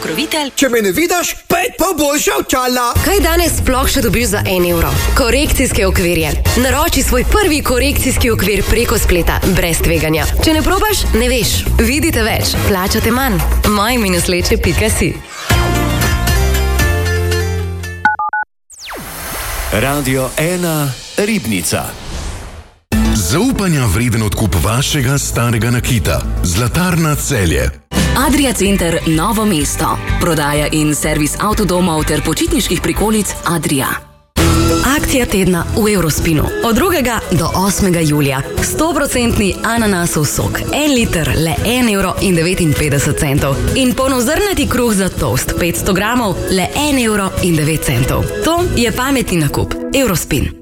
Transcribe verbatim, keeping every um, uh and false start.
pokrovitelj. Če me ne vidiš, pet pa boljša očala. Kaj danes sploh še dobiš za en evro? Korekcijske okvirje. Naroči svoj prvi korekcijski okvir preko spleta, brez tveganja. Če ne probaš, ne veš. Vidite več, plačate manj. moj minus leče pika si. Radio ena Ribnica. Zaupanja vreden odkup vašega starega nakita. Zlatarna Celje. Adria Center Novo mesto. Prodaja in servis avtodomov ter počitniških prikolic Adria. Akcija tedna v Eurospinu. Od drugega do osmega julija. sto procentov ananasov sok. En liter, le en evro in devetinpetdeset centov. In polnozrnati kruh za toast. petsto gramov, le en evro in devet centov. To je pametni nakup. Eurospin.